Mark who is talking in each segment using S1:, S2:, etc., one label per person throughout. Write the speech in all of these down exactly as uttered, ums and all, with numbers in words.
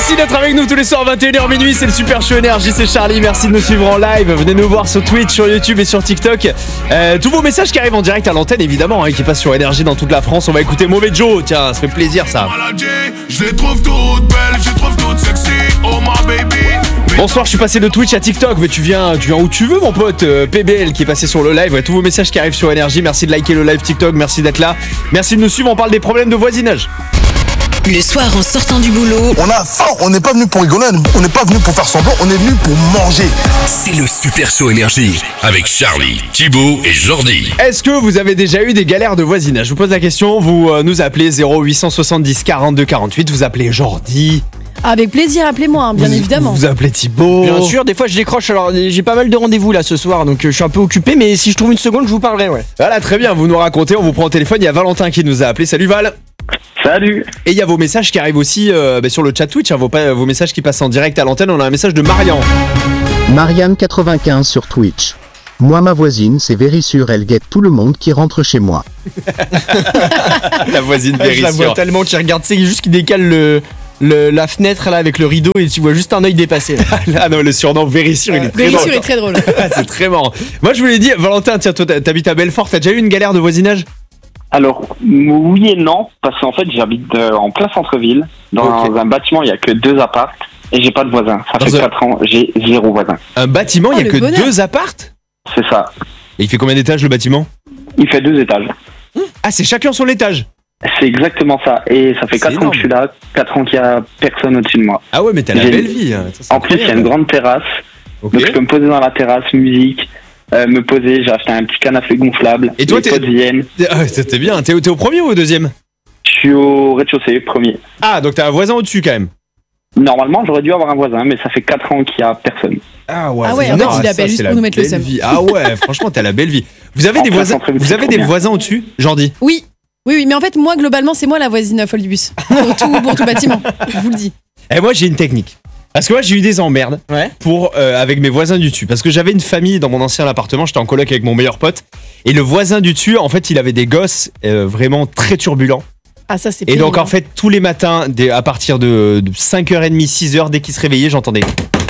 S1: Merci d'être avec nous tous les soirs vingt et une heures minuit, c'est le Super Show Énergie, c'est Charlie, merci de nous suivre en live, venez nous voir sur Twitch, sur YouTube et sur TikTok. Euh, tous vos messages qui arrivent en direct à l'antenne évidemment, hein, qui passent sur Énergie dans toute la France, on va écouter Mauvais Joe, tiens, ça fait plaisir ça.
S2: Je les trouve toutes belles, je les trouve toutes sexy, oh my baby.
S1: Bonsoir, je suis passé de Twitch à TikTok, mais tu viens, tu viens où tu veux mon pote, euh, P B L qui est passé sur le live, ouais, tous vos messages qui arrivent sur Énergie, merci de liker le live TikTok, merci d'être là, merci de nous suivre, on parle des problèmes de voisinage.
S3: Le soir en sortant du boulot,
S4: on a faim, on n'est pas venu pour rigoler, on n'est pas venu pour faire semblant, on est venu pour manger.
S2: C'est le Super Show Énergie avec Charlie, Thibaut et Jordi.
S1: Est-ce que vous avez déjà eu des galères de voisinage? Je vous pose la question, vous euh, nous appelez zéro huit cent soixante-dix quarante-deux quarante-huit, vous appelez Jordi.
S5: Avec plaisir, appelez-moi, hein, bien
S1: vous,
S5: évidemment.
S1: Vous appelez Thibaut.
S6: Bien sûr, des fois je décroche, alors j'ai pas mal de rendez-vous là ce soir, donc euh, je suis un peu occupé, mais si je trouve une seconde, je vous parlerai, ouais.
S1: Voilà, très bien, vous nous racontez, on vous prend au téléphone, il y a Valentin qui nous a appelé, salut Val.
S7: Salut.
S1: Et il y a vos messages qui arrivent aussi euh, bah, sur le chat Twitch, hein, vos, vos messages qui passent en direct à l'antenne, on a un message de Marianne.
S8: Marianne quatre-vingt-quinze sur Twitch. Moi ma voisine, c'est Vérissure, elle guette tout le monde qui rentre chez moi.
S1: La voisine
S6: Je la vois
S1: Vérissure.
S6: tellement qu'il regarde, c'est juste qu'il décale le, le, la fenêtre là avec le rideau et tu vois juste un œil dépassé. Là.
S1: Ah non, le surnom Vérissure, il est très
S5: Vérissure
S1: drôle.
S5: est très drôle.
S1: C'est très marrant. Moi je voulais dire, Valentin, tiens, toi t'habites à Belfort, t'as déjà eu une galère de voisinage?
S7: Alors, oui et non, parce qu'en fait, j'habite euh, en plein centre-ville. Dans
S1: Ok.
S7: un bâtiment, il y a que deux appartes et j'ai pas de voisins. Ça
S1: Dans
S7: fait
S1: un-
S7: quatre ans, j'ai zéro voisin.
S1: Un bâtiment, il
S5: Oh,
S1: y a
S5: le
S1: que
S5: bonheur.
S1: deux appartes?
S7: C'est ça.
S1: Et il fait combien d'étages le bâtiment?
S7: Il fait deux étages.
S1: Ah, c'est chacun son étage.
S7: C'est exactement ça. Et ça fait
S1: C'est
S7: quatre ans
S1: énorme.
S7: que je suis là, quatre ans qu'il y a personne au-dessus de moi.
S1: Ah ouais, mais t'as la
S7: J'ai-
S1: belle vie. hein. Ça, c'est
S7: En plus, il y a une
S1: incroyable.
S7: grande terrasse.
S1: Ok.
S7: Donc, je peux me poser dans la terrasse, musique, euh, me poser. J'ai acheté un petit canapé gonflable.
S1: Et toi,
S7: Les
S1: t'es-
S7: potes viennent.
S1: Ah, c'était bien. T'es, t'es au premier ou au deuxième?
S7: Je suis au rez-de-chaussée, premier.
S1: Ah, donc t'as un voisin au-dessus quand même.
S7: Normalement, j'aurais dû avoir un voisin, mais ça fait quatre ans qu'il y a personne.
S1: Ah ouais.
S5: Ah ouais,
S1: c'est
S5: en fait,
S1: énorme.
S5: il appelle
S1: Ça,
S5: juste
S1: c'est
S5: pour
S1: la
S5: nous mettre le
S1: belle
S5: seum.
S1: vie. Ah ouais, franchement, t'as la belle vie. Vous avez
S7: En
S1: des
S7: plein
S1: voisins,
S7: centre-ville,
S1: vous
S7: c'est
S1: avez
S7: trop
S1: des
S7: bien.
S1: voisins au-dessus, Jordi?
S5: Oui, oui, oui, mais en fait, moi, globalement, c'est moi la voisine folle du bus. Pour tout, pour tout bâtiment, je vous le dis.
S1: Et moi, j'ai une technique. Parce que moi, j'ai eu des emmerdes
S6: Ouais.
S1: pour, euh, avec mes voisins du dessus. Parce que j'avais une famille dans mon ancien appartement, j'étais en coloc avec mon meilleur pote. Et le voisin du dessus, en fait, il avait des gosses euh, vraiment très turbulents.
S5: Ah, ça, c'est
S1: Et donc,
S5: pénible,
S1: en fait, tous les matins, dès- à partir de, de cinq heures trente, six heures, dès qu'ils se réveillaient, j'entendais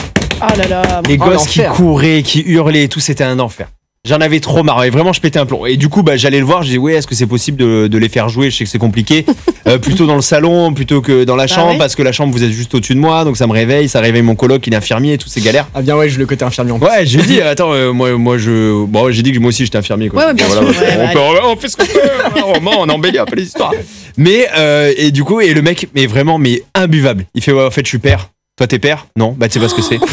S5: Ah là là.
S1: les
S6: Oh,
S1: gosses qui
S6: l'enfer.
S1: couraient, qui hurlaient et tout, c'était un enfer. J'en avais trop marre, et vraiment je pétais un plomb. Et du coup, bah, j'allais le voir, je disais ouais, est-ce que c'est possible de, de les faire jouer? Je sais que c'est compliqué. Euh, plutôt dans le salon, plutôt que dans la chambre,
S5: ouais.
S1: parce que la chambre vous êtes juste au-dessus de moi, donc ça me réveille, ça réveille mon coloc, il est infirmier et tout, c'est galère.
S6: Ah bien ouais, je le côté infirmier en plus.
S1: Ouais, j'ai dit, attends, euh, moi, moi je. Bon, j'ai dit que moi aussi j'étais infirmier. Quoi.
S5: Ouais, ouais, bien
S1: Voilà,
S5: sûr, ouais,
S1: on,
S5: ouais,
S1: peut- on fait ce qu'on peut, on, ment, on embellit un peu les histoires. Mais, euh, et du coup, et le mec, mais vraiment, mais imbuvable. Il fait, ouais, en fait, je suis père. Toi, t'es père? Non, bah, tu sais pas ce que c'est.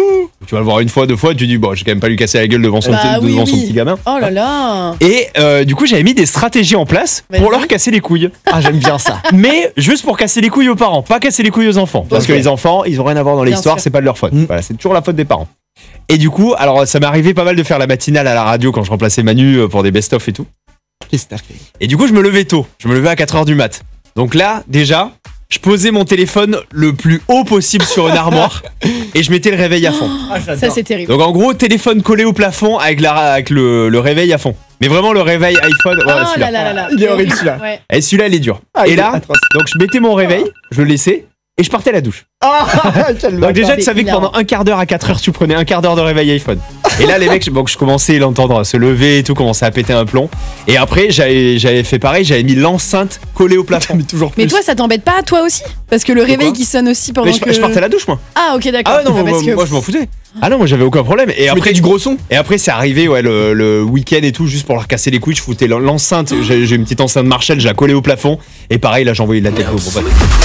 S1: Tu vas le voir une fois, deux fois, tu dis, bon, j'ai quand même pas lui casser la gueule devant son,
S5: Bah
S1: petit,
S5: oui,
S1: devant son
S5: oui.
S1: petit gamin.
S5: Oh là là.
S1: Et euh, du coup, j'avais mis des stratégies en place pour
S5: Vas-y.
S1: leur casser les couilles.
S6: Ah j'aime bien ça.
S1: Mais juste pour casser les couilles aux parents, pas casser les couilles aux enfants. Parce
S5: Ok.
S1: que les enfants, ils ont rien à voir dans
S5: Bien
S1: l'histoire,
S5: sûr.
S1: c'est pas de leur faute.
S6: Mm.
S1: Voilà, c'est toujours la faute des parents. Et du coup, alors ça m'est arrivé pas mal de faire la matinale à la radio quand je remplaçais Manu euh, pour des best-of et tout.
S6: Qu'est-ce que t'as fait?
S1: Et du coup, je me levais tôt. Je me levais à quatre heures du mat. Donc là, déjà, je posais mon téléphone le plus haut possible sur une armoire et je mettais le réveil à fond.
S5: Ça, c'est terrible.
S1: Donc en gros, téléphone collé au plafond avec, la, avec le, le réveil à fond. Mais vraiment le réveil iPhone, voilà,
S5: Oh
S1: celui-là.
S5: là là là là.
S6: Il est horrible, celui-là.
S5: Ouais.
S1: Et celui-là, il est dur.
S6: Ah,
S1: et
S6: il est
S1: là,
S6: atroce.
S1: donc je mettais mon réveil, je le laissais et je partais à la douche.
S6: Ah quel
S1: Donc
S6: bâtard.
S1: déjà, tu
S5: c'est
S1: savais que
S5: hilarant.
S1: pendant un quart d'heure à quatre heures, tu prenais un quart d'heure de réveil iPhone. Et là, les mecs, donc je commençais à l'entendre se lever et tout, commençait à péter un plomb. Et après, j'avais, j'avais fait pareil, j'avais mis l'enceinte collée au plafond.
S6: Mais toujours plus.
S5: Mais toi, ça t'embête pas, toi aussi? Parce que le réveil
S1: quoi
S5: qui sonne aussi pendant
S1: Mais je,
S5: que...
S1: je partais à la douche, moi.
S5: Ah, ok, d'accord.
S1: Ah ouais, non,
S5: Ah,
S1: moi,
S5: parce que-
S1: moi, je m'en foutais. Ah non, moi j'avais aucun problème. Et
S6: Tu
S1: après,
S6: mettais du gros son.
S1: et après c'est arrivé ouais, le, le week-end et tout, juste pour leur casser les couilles, je foutais l'en- l'enceinte. J'ai, j'ai une petite enceinte Marshall, j'ai la collée au plafond. Et pareil, là j'ai envoyé de la techno. Pour pas...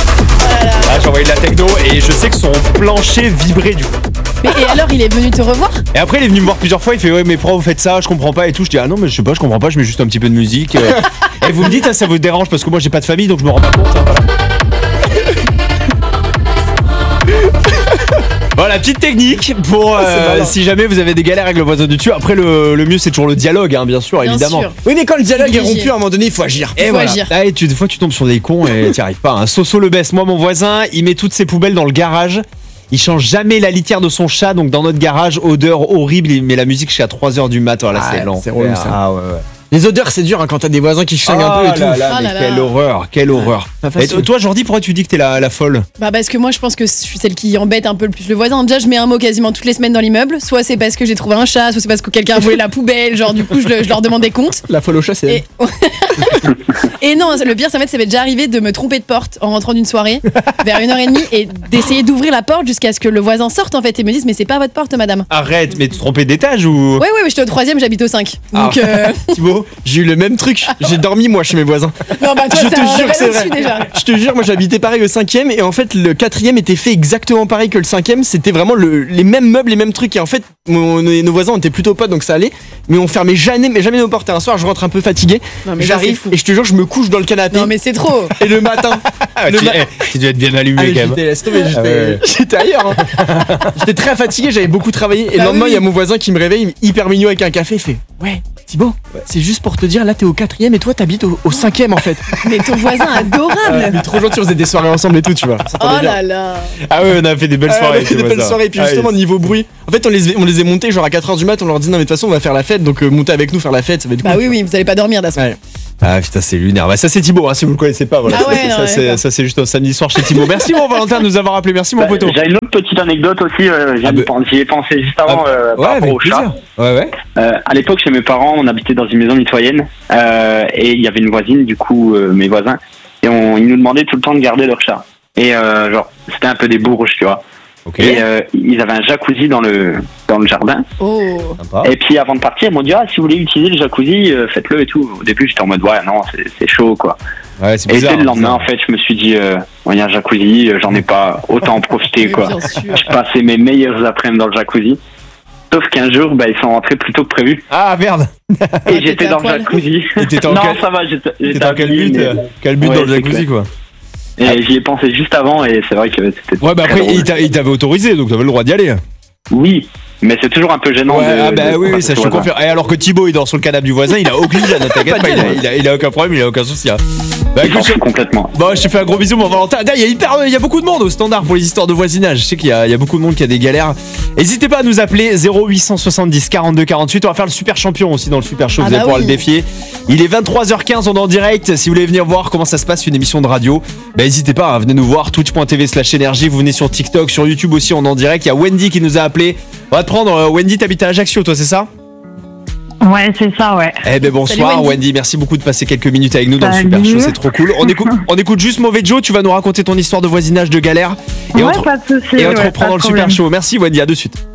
S1: Là j'ai envoyé de la techno et je sais que son plancher vibrait du coup.
S5: Mais et alors, il est venu te revoir?
S1: Et après, il est venu me voir plusieurs fois. Il fait ouais, mais pourquoi vous faites ça? Je comprends pas et tout. Je dis ah non, mais je sais pas, je comprends pas. Je mets juste un petit peu de musique. euh. Et vous me dites, ah, ça vous dérange parce que moi j'ai pas de famille donc je me rends pas compte. hein, voilà. Voilà, petite technique pour euh,
S6: C'est malin.
S1: si jamais vous avez des galères avec le voisin du dessus. Après, le, le mieux c'est toujours le dialogue, hein, bien sûr,
S5: Bien
S1: évidemment.
S5: sûr.
S6: Oui mais quand le dialogue est
S5: Privilégié.
S6: rompu, à un moment donné, il faut agir.
S1: Et
S5: faut
S1: voilà.
S5: agir.
S1: Ah, et tu, des fois, tu tombes sur des cons et t'y arrives pas. Hein. Soso le best. Moi, mon voisin, il met toutes ses poubelles dans le garage. Il change jamais la litière de son chat. Donc, dans notre garage, odeur horrible. Il met la musique jusqu'à trois heures du mat. Voilà,
S6: Ah,
S1: c'est
S6: c'est
S1: l'enfer.
S6: relou, ça.
S1: Ah, ouais, ouais.
S6: Les odeurs, c'est dur hein, quand t'as des voisins qui chinguent un peu et tout.
S1: là là,
S5: Oh
S1: mais
S5: là là.
S1: quelle horreur, quelle horreur.
S6: Pas
S1: Et
S6: facile.
S1: toi, toi, Jordi, pourquoi tu dis que t'es la, la folle?
S5: Bah parce que moi je pense que je suis celle qui embête un peu le plus le voisin. Déjà je mets un mot quasiment toutes les semaines dans l'immeuble. Soit c'est parce que j'ai trouvé un chat, soit c'est parce que quelqu'un a volé la poubelle. Genre du coup je, le- je leur demande des comptes.
S6: La folle au chat, c'est.
S5: Et... et non, le pire ça m'est ça m'est déjà arrivé de me tromper de porte en rentrant d'une soirée vers une heure et demie et d'essayer d'ouvrir la porte jusqu'à ce que le voisin sorte en fait et me dise mais c'est pas votre porte madame.
S1: Arrête, mais tu te trompais d'étage ou?
S5: Ouais ouais ouais j'étais au troisième, j'habite au cinq. Donc euh...
S6: Thibaut, j'ai eu le même truc. J'ai dormi moi chez mes voisins.
S5: non bah toi
S6: Je
S5: t'as
S6: te
S5: un
S6: jure que c'est
S5: level au-dessus
S6: vrai.
S5: déjà.
S6: Je te jure, moi j'habitais pareil au cinquième et en fait le quatrième était fait exactement pareil que le cinquième. C'était vraiment le- les mêmes meubles, les mêmes trucs et en fait mon- nos, nos voisins étaient plutôt potes donc ça allait. Mais on fermait jamais, mais jamais nos portes. Et un soir, je rentre un peu fatigué.
S5: Non, mais ça, c'est
S6: J'arrive
S5: fou.
S6: et je te jure, je me couche dans le canapé.
S5: Non mais c'est trop.
S6: Et le matin,
S1: Ah,
S6: le
S1: tu,
S6: ma-
S1: eh, tu dois être bien allumé
S6: Ah, mais
S1: quand même.
S6: j'étais, laisse tomber, j'étais,
S1: Ah ouais.
S6: j'étais ailleurs. hein. J'étais très fatigué, j'avais beaucoup travaillé. Et
S5: Bah
S6: le lendemain, il
S5: oui.
S6: y a mon voisin qui me réveille, hyper mignon avec un café. Il fait ouais, Thibaut, c'est juste pour te dire, là t'es au quatrième et toi t'habites au, au cinquième en fait.
S5: Mais ton voisin adorable.
S6: Il est trop gentil, on faisait des soirées ensemble et tout, tu vois. Ça
S5: Oh
S6: s'entendait bien.
S5: là là.
S1: Ah ouais, on a fait des belles
S6: Ah,
S1: soirées.
S6: on a fait
S1: tu
S6: des
S1: vois
S6: belles
S1: ça.
S6: soirées. Et puis
S1: Ah,
S6: justement,
S1: oui.
S6: niveau bruit, en fait, on les, on les est montés genre à quatre heures du mat. On leur dit non, mais de toute façon, on va faire la fête. Donc, euh, montez avec nous faire la fête, ça va être
S5: Bah
S6: cool.
S5: oui oui, vous allez pas dormir d'assaut.
S6: Ouais.
S1: Ah putain, c'est lunaire. Bah, ça, c'est Thibaut, hein, si vous le connaissez pas. Voilà.
S5: Ah ouais,
S1: ça,
S5: non,
S1: ça,
S5: ouais,
S1: c'est,
S5: d'accord.
S1: ça, c'est juste un samedi soir chez Thibaut. Merci, mon Valentin, de nous avoir appelé. Merci, mon
S7: Bah,
S1: poteau.
S7: J'ai une autre petite anecdote aussi, euh, je viens
S1: Ah
S7: de
S1: bah-
S7: pen- j'y ai pensé juste avant
S1: Ah,
S7: euh,
S1: ouais,
S7: par rapport
S1: avec
S7: au chat.
S1: plaisir. Ouais, ouais.
S7: Euh, à l'époque, chez mes parents, on habitait dans une maison mitoyenne euh, et il y avait une voisine, du coup, euh, mes voisins, et on, ils nous demandaient tout le temps de garder leur chat. Et euh, genre, c'était un peu des bourges, tu vois.
S1: Ok.
S7: Et euh, ils avaient un jacuzzi dans le dans le jardin.
S5: Oh.
S1: Sympa.
S7: Et puis avant de partir, ils m'ont dit ah si vous voulez utiliser le jacuzzi, euh, faites-le et tout. Au début, j'étais en mode ouais non, c'est, c'est chaud quoi.
S1: Ouais, c'est
S7: Et
S1: bizarre.
S7: dès le lendemain,
S1: bizarre.
S7: en fait, je me suis dit euh, bon, il y a un jacuzzi, euh, j'en ai pas autant en profiter
S5: Oui,
S7: quoi.
S5: bien sûr.
S7: Je passais mes meilleurs après-midi dans le jacuzzi. Sauf qu'un jour, bah, ils sont rentrés plus tôt que prévu.
S1: Ah merde.
S7: Et
S5: t'étais
S7: j'étais
S5: à
S7: dans le
S5: poil.
S7: jacuzzi.
S1: Et t'étais en
S7: non,
S1: quel-
S7: ça va, j'étais, j'étais
S1: T'étais en quel
S7: habillé,
S1: but,
S7: mais-
S1: euh, quel but
S7: Ouais,
S1: dans le
S7: c'est
S1: jacuzzi,
S7: clair.
S1: quoi?
S7: Et j'y ai pensé juste avant et c'est vrai que c'était.
S1: Ouais, bah
S7: très
S1: après,
S7: drôle.
S1: il, t'a- il t'avait autorisé, donc t'avais le droit d'y aller.
S7: Oui, mais c'est toujours un peu gênant.
S1: Ouais,
S7: de,
S1: ah bah
S7: de-
S1: oui, oui, ça je te
S7: voilà.
S1: confirme. Et alors que Thibaut il dort sur le canapé du voisin, il a aucune gêne, ne t'inquiète pas, il a, il, a, il a aucun problème, il a aucun souci. Hein. Bah
S7: Je m'en
S1: écoute, je-
S7: fous complètement.
S1: bon, je te fais un gros bisou, mon Valentin. D'ailleurs, Il y, a hyper- il y a beaucoup de monde au standard pour les histoires de voisinage. Je sais qu'il y a, il y a beaucoup de monde qui a des galères. N'hésitez pas à nous appeler zéro huit cent soixante-dix quarante-deux quarante-huit. On va faire le super champion aussi dans le super show.
S5: Ah
S1: Vous allez
S5: bah
S1: pouvoir
S5: oui.
S1: le défier. Il est vingt-trois heures quinze, on est en direct. Si vous voulez venir voir comment ça se passe, une émission de radio, bah n'hésitez pas, hein, venez nous voir. Twitch point t v slash énergie. Vous venez sur TikTok, sur YouTube aussi, on est en direct. Il y a Wendy qui nous a appelé. On va te prendre. euh, Wendy, t'habites à Ajaccio, toi, c'est ça?
S9: Ouais, c'est ça, ouais.
S1: Eh ben bonsoir
S5: Salut, Wendy.
S1: Wendy. merci beaucoup de passer quelques minutes avec nous dans le
S9: Salut.
S1: super show, c'est trop cool. On écoute, on écoute juste Mauvais Joe, tu vas nous raconter ton histoire de voisinage de galère et
S9: Ouais,
S1: on te,
S9: pas de soucis.
S1: et on te
S9: ouais,
S1: reprend
S9: pas
S1: dans
S9: de
S1: le super
S9: problème.
S1: show. Merci Wendy, à de suite.